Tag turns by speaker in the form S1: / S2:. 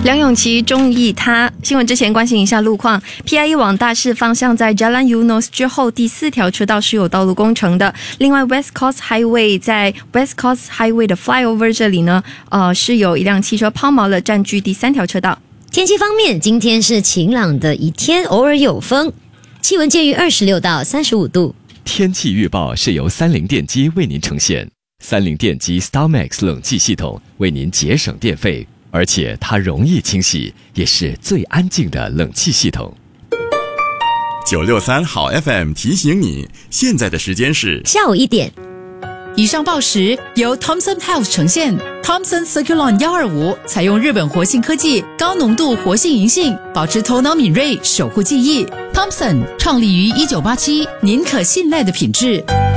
S1: 梁咏琪中意他。新闻之前关心一下路况 ，PIE 往大势方向在 Jalan Eunos 之后第4条车道是有道路工程的。另外 West Coast Highway 在 West Coast Highway 的 Flyover 这里呢，是有一辆汽车抛锚了，占据第3条车道。
S2: 天气方面，今天是晴朗的一天，偶尔有风，气温介于26到35度。
S3: 天气预报是由30电机为您呈现，30电机 StarMax 冷气系统为您节省电费。而且它容易清洗，也是最安静的冷气系统。
S4: 963好 FM 提醒你，现在的时间是
S2: 下午1点。
S5: 以上报时由 Thomson Health 呈现。Thomson Circulon 125采用日本活性科技，高浓度活性银杏，保持头脑敏锐，守护记忆。Thomson 创立于1987，您可信赖的品质。